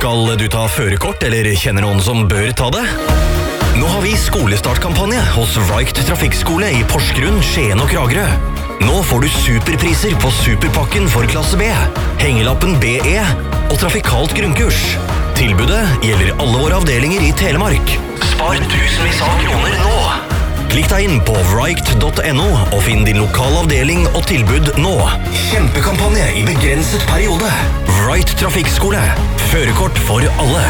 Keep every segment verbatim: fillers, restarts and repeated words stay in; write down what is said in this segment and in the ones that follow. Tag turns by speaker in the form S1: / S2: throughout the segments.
S1: Skal du ta førerkort, eller kjenner noen som bør ta det? Nå har vi skolestartkampanje hos Wright Trafikkskole i Porsgrunn, Skien og Kragerø. Nå får du superpriser på superpakken for klasse B, hengelappen B E og trafikalt grunnkurs. Tilbudet gjelder alle våre avdelinger i Telemark. Spar tusenvis av kroner nå. Klikk deg inn på wright punktum no og finn din lokale avdeling og tilbud nå. Kjempekampanje i begrenset periode. Wright Trafikkskole. Førerkort for alle.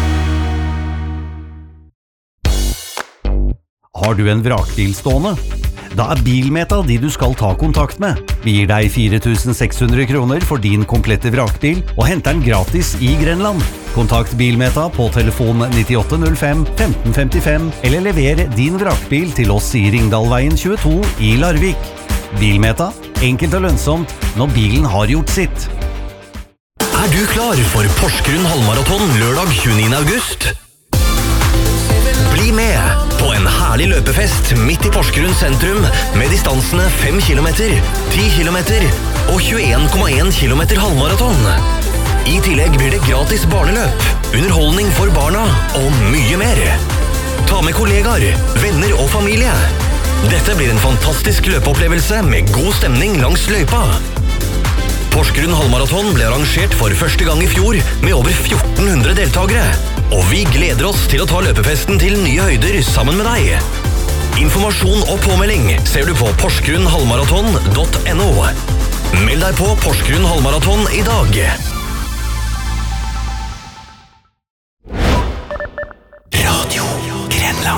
S2: Har du en vrakbil stående? Da er Bilmeta de du skal ta kontakt med. Vi gir deg fire tusen seks hundre kroner for din komplette vrakbil og henter den gratis i Grenland. Kontakt Bilmeta på telefon nittiåtte null fem femten femtifem eller lever din vrakbil til oss i Ringdalveien tjueto i Larvik. Bilmeta, enkelt og lønnsomt når bilen har gjort sitt.
S1: Er du klar for Porsgrunn halvmaraton lørdag tjueniende august? Bli med på en herlig løpefest midt i Porsgrunn sentrum med distansene fem kilometer, ti kilometer og tjueen komma én kilometer halvmaraton. I tillegg blir det gratis barneløp, underholdning for barna og mye mer. Ta med kollegaer, venner og familie. Dette blir en fantastisk løpeopplevelse med god stemning langs løypa. Porsgrunn halvmaraton ble arrangert for første gang i fjor med over fjorten hundre deltagere. Og vi gleder oss til å ta løpefesten til nye høyder sammen med deg. Informasjon og påmelding ser du på porsgrunn halvmaraton punktum no. Meld deg på Porsgrunn halvmaraton i dag.